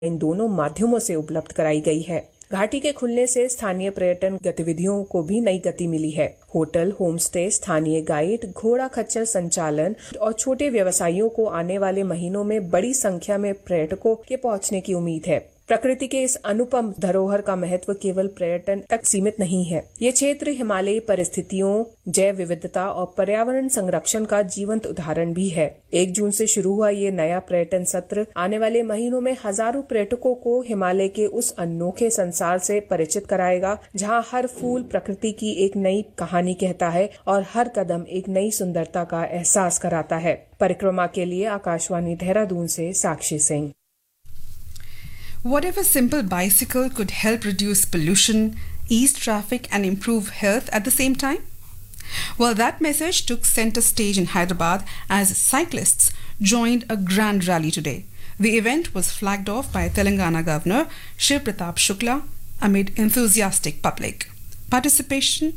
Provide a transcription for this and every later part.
इन दोनों माध्यमों से उपलब्ध कराई गई है। घाटी के खुलने से स्थानीय पर्यटन गतिविधियों को भी नई गति मिली है। होटल, होम स्टे, स्थानीय गाइड, घोड़ा खच्चर संचालन और छोटे व्यवसायियों को आने वाले महीनों में बड़ी संख्या में पर्यटकों के पहुंचने की उम्मीद है। प्रकृति के इस अनुपम धरोहर का महत्व केवल पर्यटन तक सीमित नहीं है। ये क्षेत्र हिमालयी परिस्थितियों, जैव विविधता और पर्यावरण संरक्षण का जीवंत उदाहरण भी है। 1 जून से शुरू हुआ ये नया पर्यटन सत्र आने वाले महीनों में हजारों पर्यटकों को हिमालय के उस अनोखे संसार से परिचित कराएगा, जहाँ हर फूल प्रकृति की एक नई कहानी कहता है और हर कदम एक नई सुंदरता का एहसास कराता है। परिक्रमा के लिए आकाशवाणी देहरादून से साक्षी Singh. What if a simple bicycle could help reduce pollution, ease traffic and improve health at the same time? Well, that message took center stage in Hyderabad as cyclists joined a grand rally today. The event was flagged off by Telangana Governor Shiv Pratap Shukla amid enthusiastic public participation.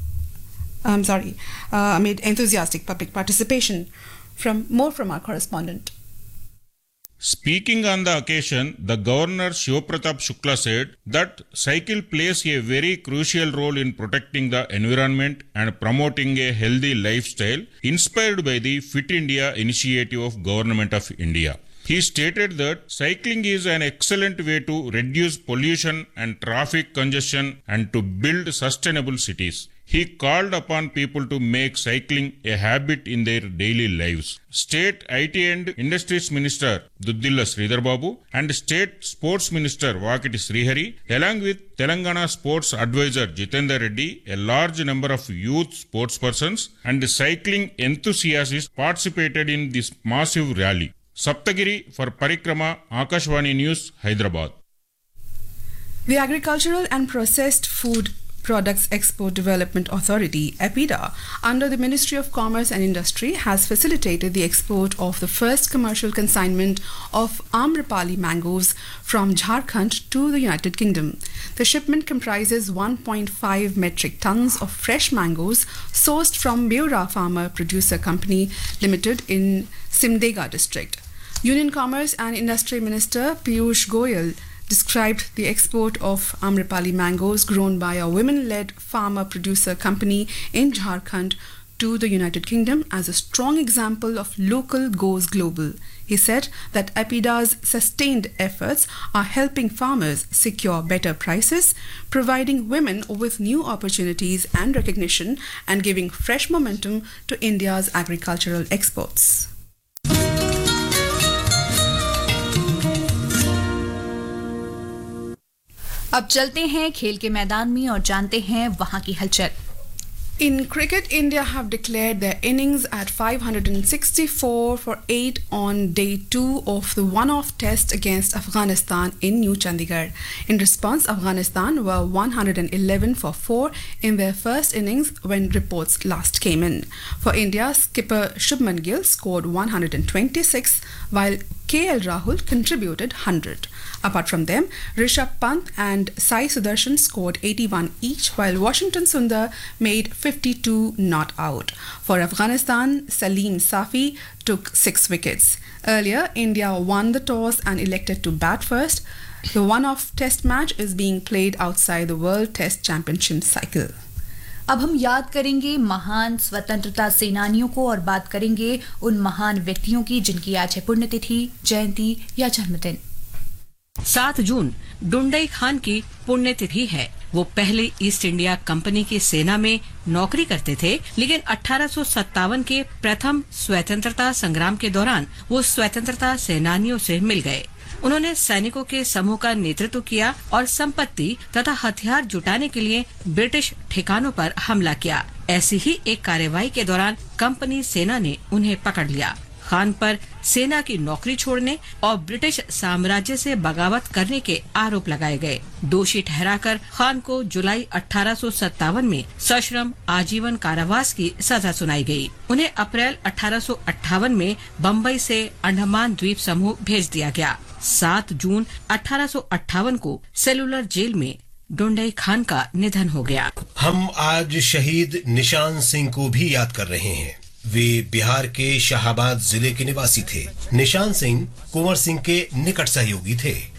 Amid enthusiastic public participation. More from our correspondent. Speaking on the occasion, the Governor Shiv Pratap Shukla said that cycle plays a very crucial role in protecting the environment and promoting a healthy lifestyle inspired by the Fit India initiative of Government of India. He stated that cycling is an excellent way to reduce pollution and traffic congestion and to build sustainable cities. He called upon people to make cycling a habit in their daily lives. State IT and Industries Minister Duddilla Sridhar Babu and State Sports Minister Vakiti Srihari, along with Telangana Sports Advisor Jitendra Reddy, a large number of youth sportspersons and cycling enthusiasts participated in this massive rally. Saptagiri for Parikrama, Akashvani News, Hyderabad. The Agricultural and Processed Food Products Export Development Authority, APIDA, under the Ministry of Commerce and Industry, has facilitated the export of the first commercial consignment of Amrapali mangoes from Jharkhand to the United Kingdom. The shipment comprises 1.5 metric tons of fresh mangoes sourced from Beura Farmer Producer Company Limited in Simdega district. Union Commerce and Industry Minister Piyush Goyal described the export of Amrapali mangoes grown by a women-led farmer-producer company in Jharkhand to the United Kingdom as a strong example of local goes global. He said that APIDA's sustained efforts are helping farmers secure better prices, providing women with new opportunities and recognition, and giving fresh momentum to India's agricultural exports. अब चलते हैं खेल के मैदान में और जानते हैं वहां की हलचल। In cricket, India have declared their innings at 564 for 8 on day 2 of the one-off test against Afghanistan in New Chandigarh. In response, Afghanistan were 111 for 4 in their first innings when reports last came in. For India, skipper Shubman Gill scored 126 while KL Rahul contributed 100. Apart from them, Rishabh Pant and Sai Sudarshan scored 81 each, while Washington Sundar made 52 not out. For Afghanistan, Salim Safi took 6 wickets. Earlier, India won the toss and elected to bat first. The one-off test match is being played outside the World Test Championship cycle. अब हम याद करेंगे महान स्वतंत्रता सेनानियों को और बात करेंगे उन महान व्यक्तियों की जिनकी आज है पुण्यतिथि, जयंती या जन्मदिन। 7 जून डुंडई खान की पुण्यतिथि है। वो पहले ईस्ट इंडिया कंपनी की सेना में नौकरी करते थे, लेकिन 1857 के प्रथम स्वतंत्रता संग्राम के दौरान वो स्वतंत्रता सेनानियों से मिल गए। उन्होंने सैनिकों के समूह का नेतृत्व किया और संपत्ति तथा हथियार जुटाने के लिए ब्रिटिश ठिकानों पर हमला किया। ऐसी ही एक कार्यवाही के दौरान कंपनी सेना ने उन्हें पकड़ लिया। खान पर सेना की नौकरी छोड़ने और ब्रिटिश साम्राज्य से बगावत करने के आरोप लगाए गए। दोषी ठहराकर खान को जुलाई 1857 में सश्रम आजीवन कारावास की सजा सुनाई गई। उन्हें अप्रैल 1858 में बम्बई से अंडमान द्वीप समूह भेज दिया गया। 7 जून 1858 को सेलुलर जेल में डुंडई खान का निधन हो गया। हम आज शहीद निशान सिंह को भी याद कर रहे हैं। वे बिहार के शाहाबाद जिले के निवासी थे। निशान सिंह कुंवर सिंह के निकट सहयोगी थे।